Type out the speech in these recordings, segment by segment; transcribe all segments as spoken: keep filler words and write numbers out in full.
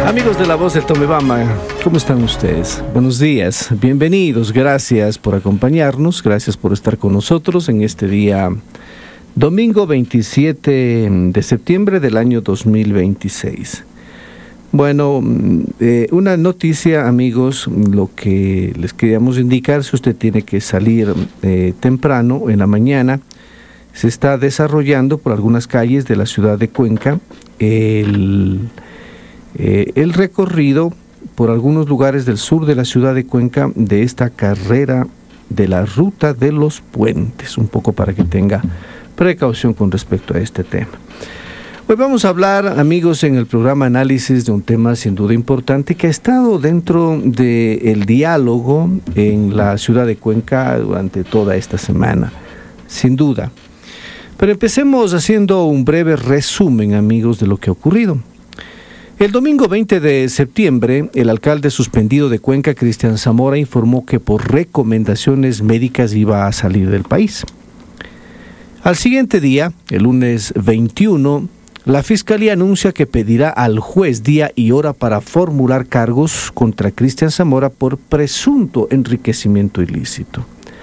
Amigos de La Voz del Tomebamba, ¿cómo están ustedes? Buenos días, bienvenidos, gracias por acompañarnos, gracias por estar con nosotros en este día domingo veintisiete de septiembre del año dos mil veintiséis. Bueno, eh, una noticia, amigos, lo que les queríamos indicar, si usted tiene que salir eh, temprano en la mañana, se está desarrollando por algunas calles de la ciudad de Cuenca el... Eh, el recorrido por algunos lugares del sur de la ciudad de Cuenca de esta carrera de la ruta de los puentes, un poco para que tenga precaución con respecto a este tema. Hoy vamos a hablar, amigos, en el programa Análisis de un tema sin duda importante que ha estado dentro del diálogo en la ciudad de Cuenca durante toda esta semana, sin duda. Pero empecemos haciendo un breve resumen, amigos, de lo que ha ocurrido. El domingo veinte de septiembre, el alcalde suspendido de Cuenca, Cristian Zamora, informó que por recomendaciones médicas iba a salir del país. Al siguiente día, el lunes veintiuno, la Fiscalía anuncia que pedirá al juez día y hora para formular cargos contra Cristian Zamora por presunto enriquecimiento ilícito.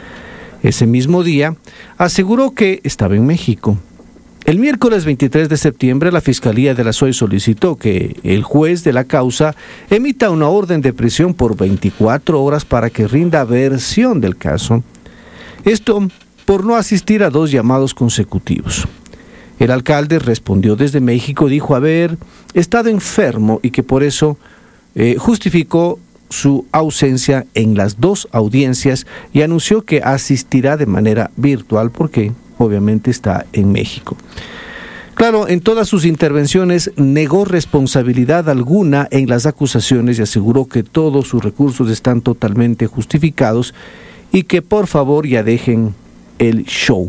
Ese mismo día, aseguró que estaba en México. El miércoles veintitrés de septiembre, la Fiscalía de la S O E solicitó que el juez de la causa emita una orden de prisión por veinticuatro horas para que rinda versión del caso. Esto por no asistir a dos llamados consecutivos. El alcalde respondió desde México, dijo haber estado enfermo y que por eso eh, justificó su ausencia en las dos audiencias y anunció que asistirá de manera virtual porque obviamente está en México. Claro, en todas sus intervenciones negó responsabilidad alguna en las acusaciones y aseguró que todos sus recursos están totalmente justificados y que por favor ya dejen el show.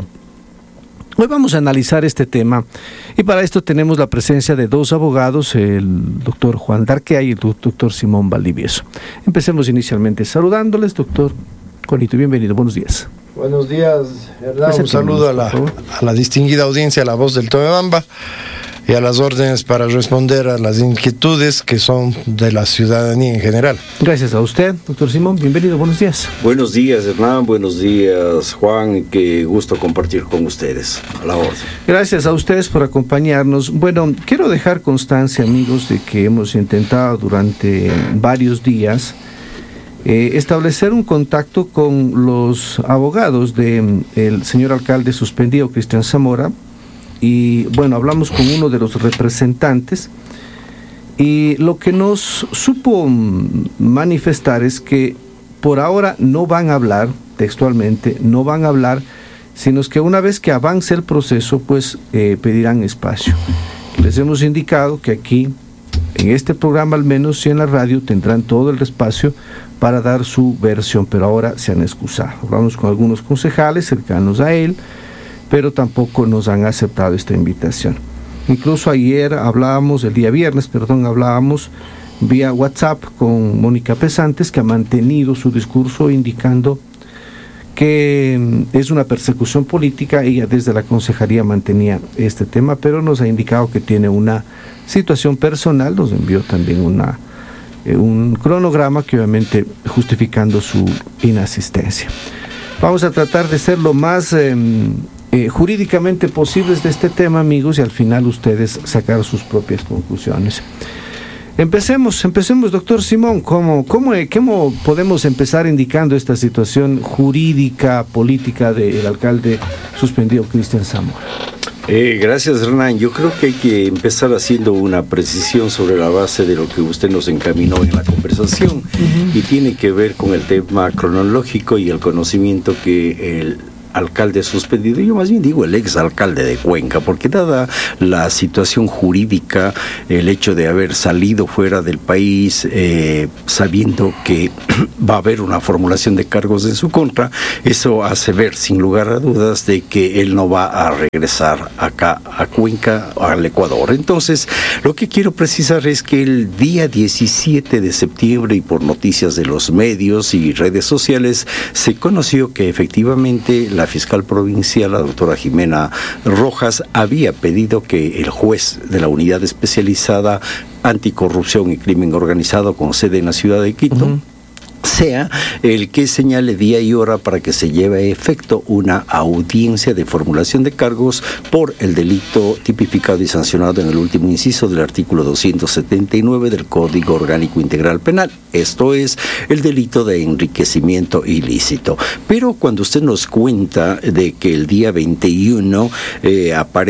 Hoy vamos a analizar este tema y para esto tenemos la presencia de dos abogados, el doctor Juan Darquea y el doctor Simón Valdivieso. Empecemos inicialmente saludándoles, doctor Juanito, bienvenido, buenos días. Buenos días, Hernán. Un saludo a la, a la distinguida audiencia de La Voz del Tomebamba y a las órdenes para responder a las inquietudes que son de la ciudadanía en general. Gracias a usted, doctor Simón. Bienvenido, buenos días. Buenos días, Hernán. Buenos días, Juan. Qué gusto compartir con ustedes. A la orden. Gracias a ustedes por acompañarnos. Bueno, quiero dejar constancia, amigos, de que hemos intentado durante varios días Eh, establecer un contacto con los abogados del señor alcalde suspendido, Cristian Zamora, y bueno, hablamos con uno de los representantes y lo que nos supo manifestar es que por ahora no van a hablar, textualmente, no van a hablar, sino que una vez que avance el proceso, pues eh, pedirán espacio. Les hemos indicado que aquí, en este programa al menos, y en la radio, tendrán todo el espacio para dar su versión, pero ahora se han excusado. Hablamos con algunos concejales cercanos a él, pero tampoco nos han aceptado esta invitación. Incluso ayer hablábamos, el día viernes, perdón, hablábamos vía WhatsApp con Mónica Pesantes, que ha mantenido su discurso indicando que es una persecución política. Ella desde la concejalía mantenía este tema, pero nos ha indicado que tiene una situación personal, nos envió también una un cronograma que obviamente justificando su inasistencia. Vamos a tratar de ser lo más eh, eh, jurídicamente posibles de este tema, amigos, y al final ustedes sacar sus propias conclusiones. Empecemos, empecemos, doctor Simón, ¿cómo, cómo, cómo podemos empezar indicando esta situación jurídica, política del alcalde suspendido Cristian Zamora? Eh, gracias, Hernán. Yo creo que hay que empezar haciendo una precisión sobre la base de lo que usted nos encaminó en la conversación, uh-huh. y tiene que ver con el tema cronológico y el conocimiento que el alcalde suspendido, yo más bien digo el ex alcalde de Cuenca, porque dada la situación jurídica, el hecho de haber salido fuera del país eh, sabiendo que va a haber una formulación de cargos en su contra, eso hace ver sin lugar a dudas de que él no va a regresar acá a Cuenca, al Ecuador. Entonces, lo que quiero precisar es que el día diecisiete de septiembre, y por noticias de los medios y redes sociales, se conoció que efectivamente la la fiscal provincial, la doctora Jimena Rojas, había pedido que el juez de la unidad especializada anticorrupción y crimen organizado con sede en la ciudad de Quito, uh-huh, sea el que señale día y hora para que se lleve a efecto una audiencia de formulación de cargos por el delito tipificado y sancionado en el último inciso del artículo doscientos setenta y nueve del Código Orgánico Integral Penal, esto es, el delito de enriquecimiento ilícito. Pero cuando usted nos cuenta de que el día veintiuno eh,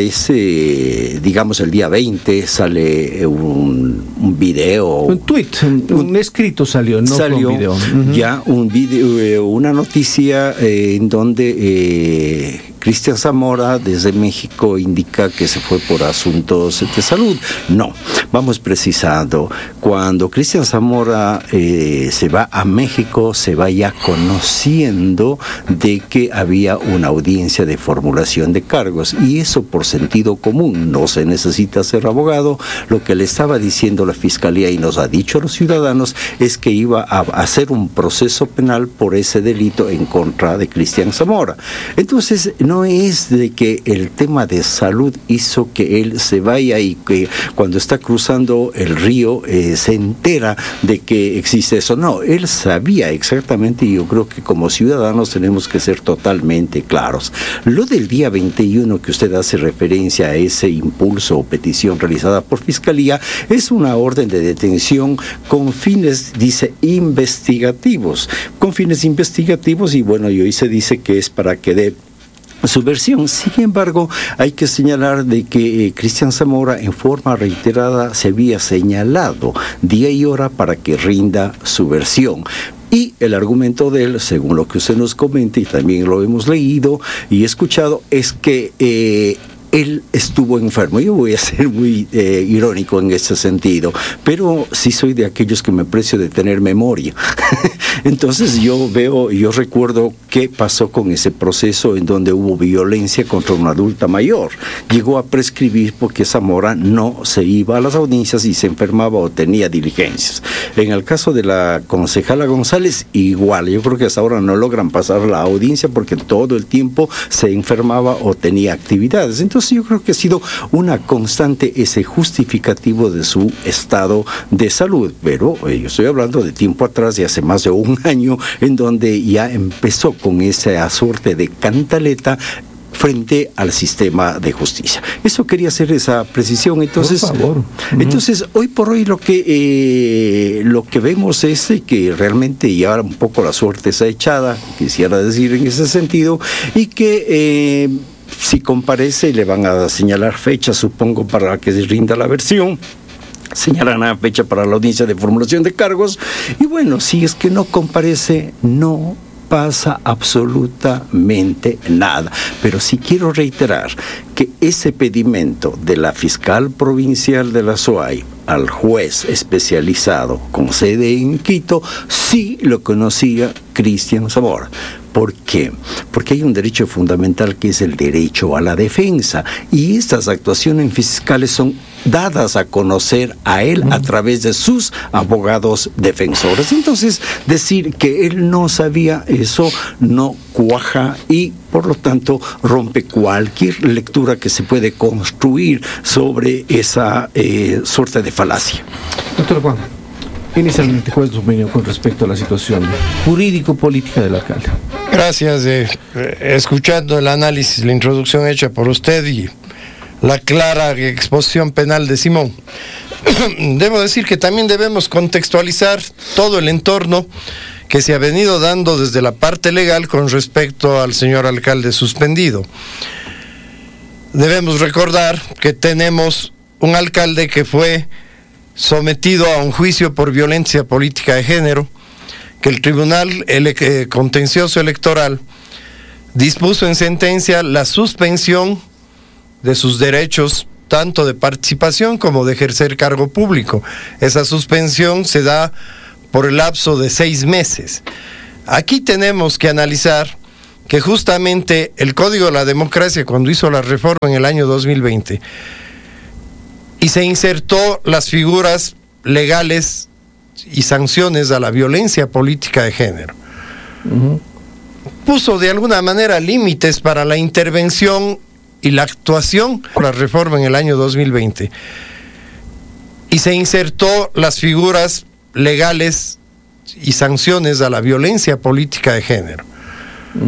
aparece, digamos el día veinte, sale un, un video. Un tweet, un, un escrito salió, no salió, un video. Uh-huh. Ya un video, eh, una noticia eh, en donde eh, Cristian Zamora desde México indica que se fue por asuntos de salud. No, vamos precisando. Cuando Cristian Zamora eh, se va a México, se va ya conociendo de que había una audiencia de formulación de cargos, y eso por sentido común, no se necesita ser abogado. Lo que le estaba diciendo la Fiscalía y nos ha dicho a los ciudadanos es que iba a hacer un proceso penal por ese delito en contra de Cristian Zamora. Entonces, no es de que el tema de salud hizo que él se vaya y que cuando está cruzando el río eh, se entera de que existe eso. No, él sabía exactamente, y yo creo que como ciudadanos tenemos que ser totalmente claros. Lo del día veintiuno que usted hace referencia a ese impulso o petición realizada por Fiscalía es una orden de detención con fines, dice, investigativos, con fines investigativos, y bueno, y hoy se dice que es para que dé su versión. Sin embargo, hay que señalar de que eh, Cristian Zamora en forma reiterada se había señalado día y hora para que rinda su versión. Y el argumento de él, según lo que usted nos comenta, y también lo hemos leído y escuchado, es que eh, él estuvo enfermo. Yo voy a ser muy eh, irónico en ese sentido, pero sí soy de aquellos que me aprecio de tener memoria. Entonces yo veo, yo recuerdo qué pasó con ese proceso en donde hubo violencia contra una adulta mayor. Llegó a prescribir porque Zamora no se iba a las audiencias y se enfermaba o tenía diligencias. En el caso de la concejala González, igual. Yo creo que hasta ahora no logran pasar la audiencia porque todo el tiempo se enfermaba o tenía actividades. Entonces yo creo que ha sido una constante ese justificativo de su estado de salud, pero eh, yo estoy hablando de tiempo atrás, de hace más de un año, en donde ya empezó con esa suerte de cantaleta frente al sistema de justicia. Eso quería hacer esa precisión. Entonces, por favor. Uh-huh. Entonces, hoy por hoy lo que eh, lo que vemos es que realmente ya un poco la suerte está echada, quisiera decir en ese sentido, y que eh, si comparece le van a señalar fecha, supongo, para que se rinda la versión. Señalan una fecha para la audiencia de formulación de cargos, y bueno, si es que no comparece, no pasa absolutamente nada. Pero sí quiero reiterar que ese pedimento de la fiscal provincial de la SUAY al juez especializado con sede en Quito, sí lo conocía Cristian Zamora. ¿Por qué? Porque hay un derecho fundamental que es el derecho a la defensa, y estas actuaciones fiscales son dadas a conocer a él a través de sus abogados defensores. Entonces, decir que él no sabía eso no cuaja, y por lo tanto rompe cualquier lectura que se puede construir sobre esa eh, suerte de falacia. Doctor Juan, inicialmente, ¿cuál es tu opinión con respecto a la situación jurídico-política del alcalde? Gracias. Eh, escuchando el análisis, la introducción hecha por usted y la clara exposición penal de Simón, debo decir que también debemos contextualizar todo el entorno que se ha venido dando desde la parte legal con respecto al señor alcalde suspendido. Debemos recordar que tenemos un alcalde que fue sometido a un juicio por violencia política de género, que el Tribunal ele- eh, Contencioso Electoral dispuso en sentencia la suspensión de sus derechos, tanto de participación como de ejercer cargo público. Esa suspensión se da por el lapso de seis meses. Aquí tenemos que analizar que justamente el Código de la Democracia, cuando hizo la reforma en el año dos mil veinte, y se insertó las figuras legales y sanciones a la violencia política de género. Uh-huh. puso de alguna manera límites para la intervención y la actuación por la reforma en el año dos mil veinte. Y se insertó las figuras legales y sanciones a la violencia política de género.